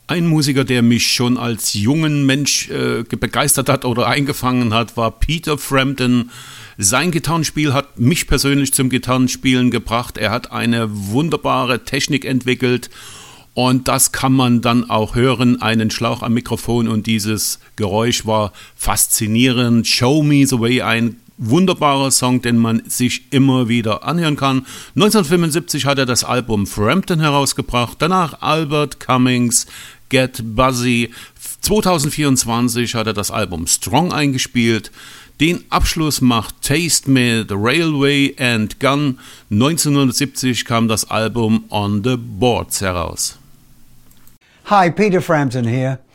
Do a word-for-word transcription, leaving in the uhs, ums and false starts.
Ein Musiker, der mich schon als jungen Mensch äh, begeistert hat oder eingefangen hat, war Peter Frampton. Sein Gitarrenspiel hat mich persönlich zum Gitarrenspielen gebracht. Er hat eine wunderbare Technik entwickelt und das kann man dann auch hören, einen Schlauch am Mikrofon, und dieses Geräusch war faszinierend. Show Me the Way, ein wunderbarer Song, den man sich immer wieder anhören kann. neunzehnhundertfünfundsiebzig hat er das Album Frampton herausgebracht, danach Albert Cummings, Get Buzzy. zweitausendvierundzwanzig hat er das Album Strong eingespielt. Den Abschluss macht Taste mit Railway and Gun. neunzehnhundertsiebzig kam das Album On the Boards heraus. Hi, Peter Frampton here.